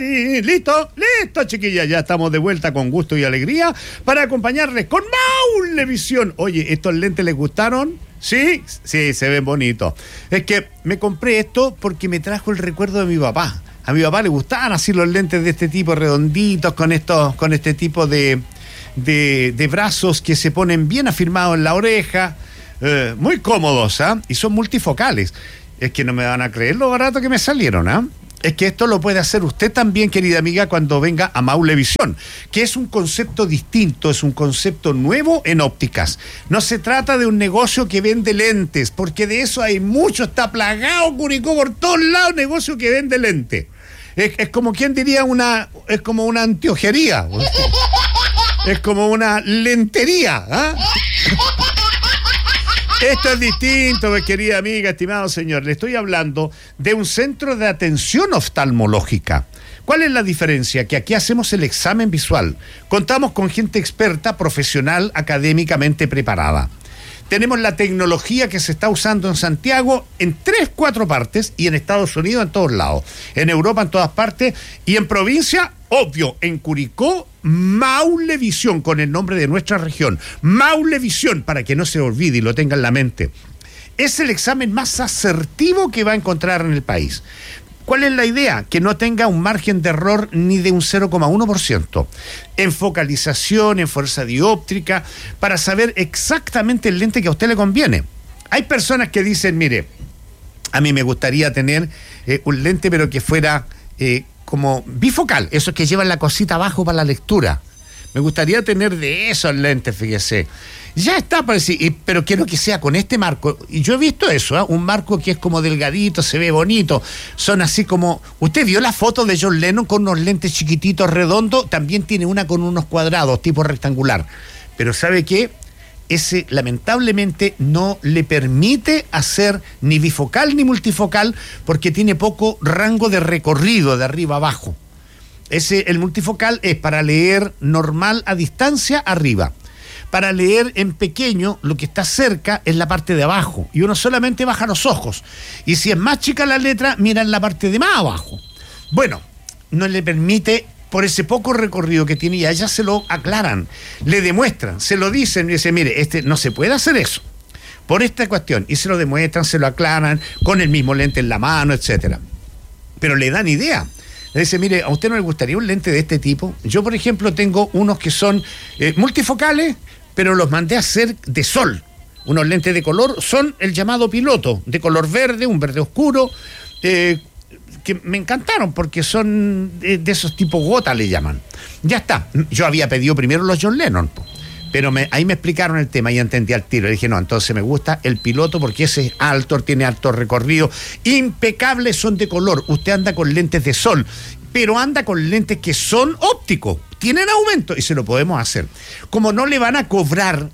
Listo, chiquillas, ya estamos de vuelta con gusto y alegría para acompañarles con Maulevisión. Oye, ¿estos lentes les gustaron? ¿Sí? Sí, se ven bonitos. Es que me compré esto porque me trajo el recuerdo de mi papá. A mi papá le gustaban así los lentes de este tipo, redonditos, con este tipo de brazos que se ponen bien afirmados en la oreja, muy cómodos, ¿ah? Y son multifocales. Es que no me van a creer lo barato que me salieron, ¿ah? Es que esto lo puede hacer usted también, querida amiga, cuando venga a Maulevisión, que es un concepto distinto, es un concepto nuevo en ópticas. No se trata de un negocio que vende lentes, porque de eso hay mucho, está plagado Curicó por todos lados, negocio que vende lentes. Es como quien diría es como una anteojería, es como una lentería, ¿ah? Esto es distinto, pues, querida amiga, estimado señor. Le estoy hablando de un centro de atención oftalmológica. ¿Cuál es la diferencia? Que aquí hacemos el examen visual. Contamos con gente experta, profesional, académicamente preparada. Tenemos la tecnología que se está usando en Santiago en 3-4 partes y en Estados Unidos en todos lados. En Europa en todas partes y en provincia, obvio, en Curicó, Maulevisión, con el nombre de nuestra región. Maulevisión, para que no se olvide y lo tenga en la mente. Es el examen más asertivo que va a encontrar en el país. ¿Cuál es la idea? Que no tenga un margen de error ni de un 0,1%. En focalización, en fuerza dióptrica, para saber exactamente el lente que a usted le conviene. Hay personas que dicen, mire, a mí me gustaría tener un lente pero que fuera como bifocal, esos que llevan la cosita abajo para la lectura. Me gustaría tener de esos lentes, fíjese. Ya está, pero quiero que sea con este marco. Y yo he visto eso, ¿eh? Un marco que es como delgadito, se ve bonito. Son así como... ¿Usted vio la foto de John Lennon con unos lentes chiquititos, redondos? También tiene una con unos cuadrados, tipo rectangular. Pero ¿sabe qué? Ese, lamentablemente, no le permite hacer ni bifocal ni multifocal porque tiene poco rango de recorrido de arriba a abajo. El multifocal es para leer normal a distancia arriba. Para leer en pequeño, lo que está cerca es la parte de abajo. Y uno solamente baja los ojos. Y si es más chica la letra, mira en la parte de más abajo. Bueno, no le permite, por ese poco recorrido que tiene, y a ella se lo aclaran, le demuestran, se lo dicen, y dicen, mire, no se puede hacer eso, por esta cuestión. Y se lo demuestran, se lo aclaran, con el mismo lente en la mano, etcétera. Pero le dan idea. Le dice, mire, ¿a usted no le gustaría un lente de este tipo? Yo, por ejemplo, tengo unos que son multifocales, pero los mandé a hacer de sol. Unos lentes de color son el llamado piloto, de color verde, un verde oscuro, que me encantaron porque son de esos tipos gota, le llaman. Ya está. Yo había pedido primero los John Lennon, pero ahí me explicaron el tema y entendí al tiro. Le dije, no, entonces me gusta el piloto porque ese es alto, tiene alto recorrido, impecables, son de color. Usted anda con lentes de sol, pero anda con lentes que son ópticos, tienen aumento y se lo podemos hacer. Como no le van a cobrar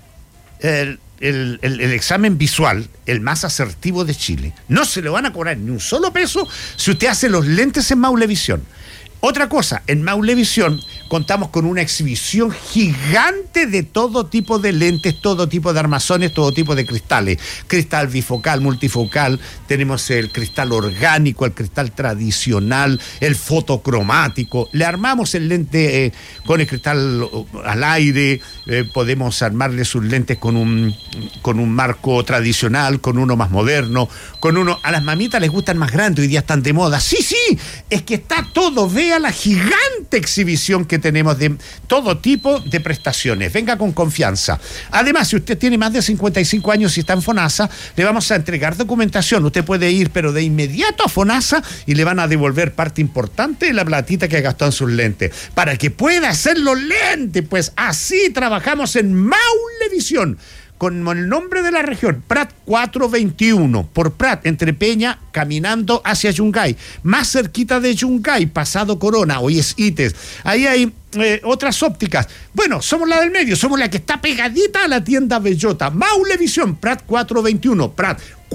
el examen visual, el más asertivo de Chile, no se le van a cobrar ni un solo peso si usted hace los lentes en Maulevisión. Otra cosa, en Maulevisión contamos con una exhibición gigante de todo tipo de lentes, todo tipo de armazones, todo tipo de cristales. Cristal bifocal, multifocal, tenemos el cristal orgánico, el cristal tradicional, el fotocromático. Le armamos el lente con el cristal al aire, podemos armarle sus lentes con un marco tradicional, con uno más moderno, con uno... A las mamitas les gustan más grandes, hoy día están de moda. Sí, es que está todo, vea la gigante exhibición que tenemos de todo tipo de prestaciones. Venga con confianza. Además, si usted tiene más de 55 años y está en FONASA, le vamos a entregar documentación. Usted puede ir, pero de inmediato a FONASA y le van a devolver parte importante de la platita que gastó en sus lentes, para que pueda hacer los lentes. Pues así trabajamos en Maulevisión, con el nombre de la región, Prat 421, por Prat, entre Peña, caminando hacia Yungay, más cerquita de Yungay, pasado Corona, hoy es ITES. Ahí hay otras ópticas. Bueno, somos la del medio, somos la que está pegadita a la tienda Bellota. Maulevisión, Prat 421, Prat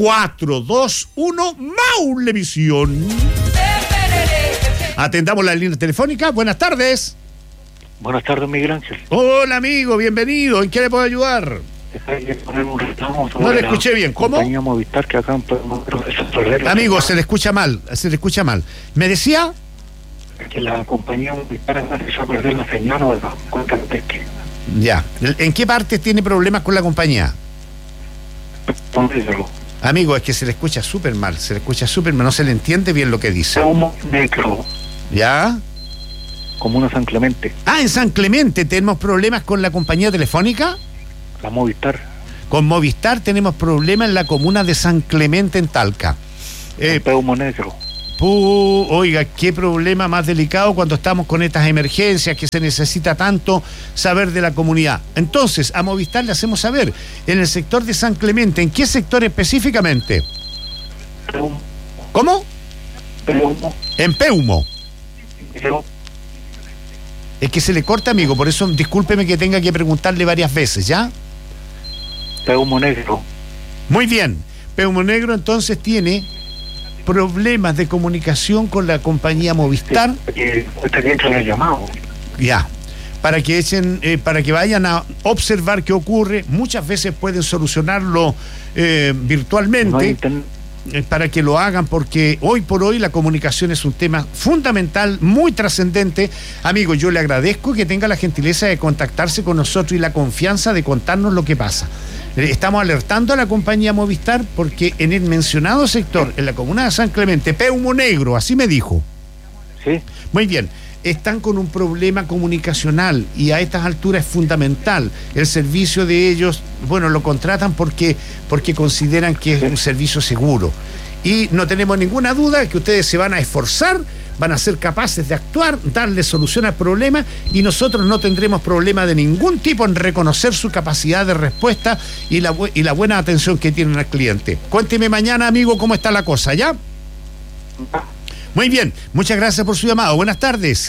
421, Maulevisión. Atendamos la línea telefónica. Buenas tardes. Buenas tardes, Miguel Ángel. Hola, amigo, bienvenido. ¿En qué le puedo ayudar? No le escuché bien. ¿Cómo? Movistar, que acá amigo, se le escucha mal. ¿Me decía? Que la compañía Movistar empezó a perder la señal o la cuenta de pesque. Ya. ¿En qué parte tiene problemas con la compañía? Amigo, es que se le escucha súper mal, no se le entiende bien lo que dice. Peumo Negro. ¿Ya? Comuna San Clemente. Ah, en San Clemente tenemos problemas con la compañía telefónica. La Movistar. Con Movistar tenemos problemas en la comuna de San Clemente, en Talca. Peumo Negro. Oiga, qué problema más delicado cuando estamos con estas emergencias que se necesita tanto saber de la comunidad. Entonces, a Movistar le hacemos saber, en el sector de San Clemente, ¿en qué sector específicamente? Peumo. ¿Cómo? Peumo. En Peumo. Negro. Es que se le corta, amigo, por eso discúlpeme que tenga que preguntarle varias veces, ¿ya? Peumo Negro. Muy bien. Peumo Negro entonces tiene problemas de comunicación con la compañía Movistar. Está bien que le haya llamado. Ya. Para que vayan a observar qué ocurre. Muchas veces pueden solucionarlo virtualmente. Para que lo hagan, porque hoy por hoy la comunicación es un tema fundamental, muy trascendente. Amigo, yo le agradezco que tenga la gentileza de contactarse con nosotros y la confianza de contarnos lo que pasa. Estamos alertando a la compañía Movistar porque en el mencionado sector, en la comuna de San Clemente, Peumo Negro, así me dijo. Sí. Muy bien. Están con un problema comunicacional y a estas alturas es fundamental. El servicio de ellos, bueno, lo contratan porque consideran que es un servicio seguro. Y no tenemos ninguna duda de que ustedes se van a esforzar, van a ser capaces de actuar, darle solución al problema y nosotros no tendremos problema de ningún tipo en reconocer su capacidad de respuesta y la buena atención que tienen al cliente. Cuénteme mañana, amigo, cómo está la cosa, ¿ya? Muy bien, muchas gracias por su llamado. Buenas tardes.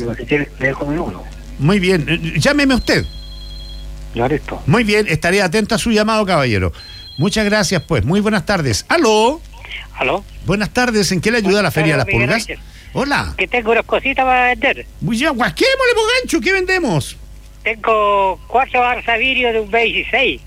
Muy bien, llámeme usted. Ya listo. Muy bien, estaré atento a su llamado, caballero. Muchas gracias, pues. Muy buenas tardes. ¿Aló? ¿Aló? Buenas tardes, ¿en qué le ayuda la Feria de las Pulgas? Hola. Que tengo unas cositas para vender. Muy bien, guasquémosle, gancho, ¿qué vendemos? Tengo 4 arzavidrios de un B16.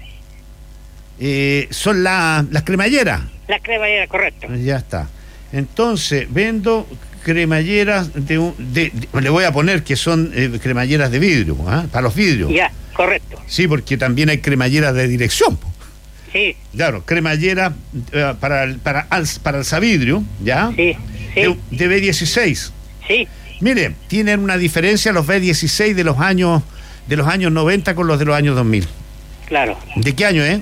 Son las cremalleras. Las cremalleras, correcto. Ya está. Entonces, vendo cremalleras le voy a poner que son cremalleras de vidrio, para los vidrios. Ya, correcto. Sí, porque también hay cremalleras de dirección. Sí. Claro, cremallera para alzavidrio, ¿ya? Sí, sí. De B16. Sí. Mire, tienen una diferencia los B16 de los años 90 con los de los años 2000. Claro. ¿De qué año,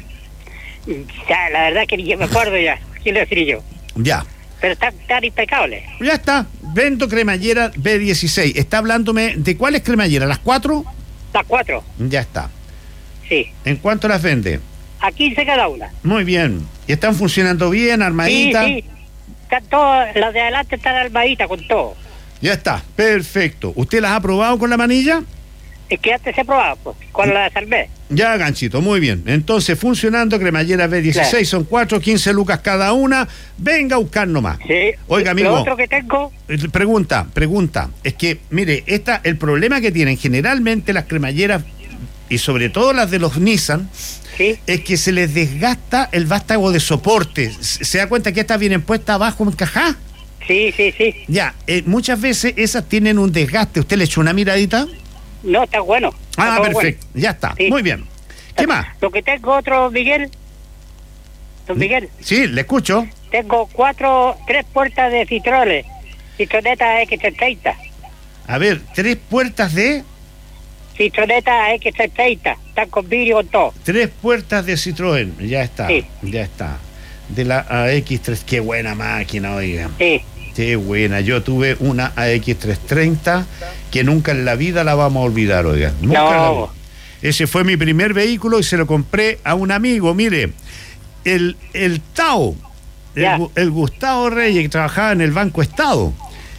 Ya, la verdad que ya me acuerdo ya. ¿Quién lo decir yo? Ya. Pero están impecables. Ya está. Vendo cremallera B16. ¿Está hablándome de cuáles cremalleras? ¿Las 4? Las 4. Ya está. Sí. ¿En cuánto las vende? A 15 cada una. Muy bien. ¿Y están funcionando bien, armaditas? Sí, sí. Están todas, las de adelante están armaditas con todo. Ya está. Perfecto. ¿Usted las ha probado con la manilla? Es que antes se probaba, pues, con la salvé. Ya, ganchito, muy bien. Entonces, funcionando, cremallera B16, claro. Son 4, 15 lucas cada una. Venga a buscar nomás. Sí. Oiga, amigo. Lo otro que tengo... Pregunta. Es que, mire, el problema que tienen generalmente las cremalleras, y sobre todo las de los Nissan, ¿sí? Es que se les desgasta el vástago de soporte. ¿Se da cuenta que estas vienen puestas abajo en caja? Sí. Ya, muchas veces esas tienen un desgaste. ¿Usted le echó una miradita? No, está bueno. Está perfecto. Bueno. Ya está. Sí. Muy bien. ¿Qué más? Lo que tengo otro, Miguel. Don Miguel. Sí, le escucho. Tengo 3 puertas de Citroneta X330. A ver, 3 puertas de... Citroneta X330. Están con vidrio con todo. 3 puertas de Citroën. Ya está. Sí. Ya está. De la AX3. Qué buena máquina, oiga. Sí. Qué buena. Yo tuve una AX330 que nunca en la vida la vamos a olvidar, oiga. Nunca no. Ese fue mi primer vehículo y se lo compré a un amigo. Mire, el Tao, el Gustavo Reyes, que trabajaba en el Banco Estado.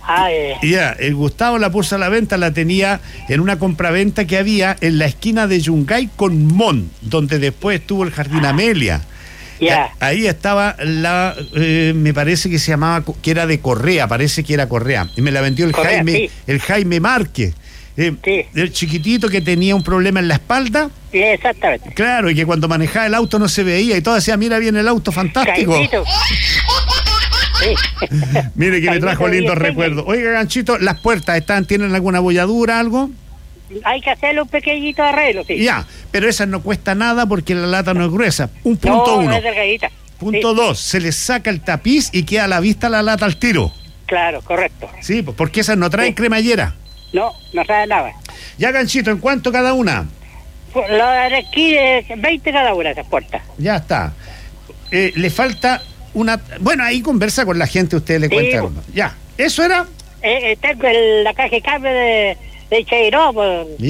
Ya, el Gustavo la puso a la venta, la tenía en una compraventa que había en la esquina de Yungay con Mon, donde después estuvo el Jardín Amelia. Ahí estaba me parece que se llamaba, que era de Correa, parece que era Correa. Y me la vendió el Jaime Márquez. El chiquitito que tenía un problema en la espalda. Sí, exactamente. Claro, y que cuando manejaba el auto no se veía y todo decía, mira bien el auto, fantástico. Sí. Mire que me trajo Ahí lindos está bien recuerdos. Oiga, Ganchito, ¿las puertas tienen alguna bolladura, algo? Hay que hacerle un pequeñito arreglo, sí. Ya, pero esa no cuesta nada porque la lata no es gruesa. Un punto No, uno. es delgadita. Punto Sí, dos, se le saca el tapiz y queda a la vista la lata al tiro. claro, correcto. Sí, pues porque esas no traen Sí. cremallera. No, no sabe nada. Ya, Ganchito, ¿en cuánto cada una? La de aquí de 20 cada una esas puertas. Ya está. Le falta una... Bueno, ahí conversa con la gente, usted le Sí, cuenta. pues. Ya, ¿eso era? Tengo la caja de cambio de Cheiro, pues.